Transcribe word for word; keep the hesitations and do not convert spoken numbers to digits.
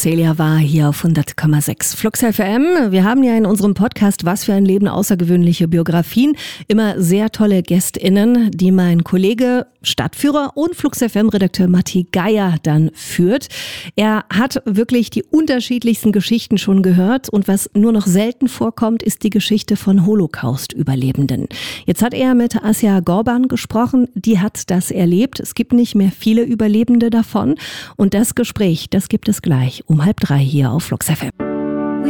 Celia war hier auf hundert Komma sechs Flux F M. Wir haben ja in unserem Podcast "Was für ein Leben" außergewöhnliche Biografien. Immer sehr tolle GästInnen, die mein Kollege, Stadtführer und Flux F M-Redakteur Matti Geier dann führt. Er hat wirklich die unterschiedlichsten Geschichten schon gehört und was nur noch selten vorkommt, ist die Geschichte von Holocaust-Überlebenden. Jetzt hat er mit Asja Gorban gesprochen, die hat das erlebt. Es gibt nicht mehr viele Überlebende davon und das Gespräch, das gibt es gleich um halb drei hier auf Flux F M.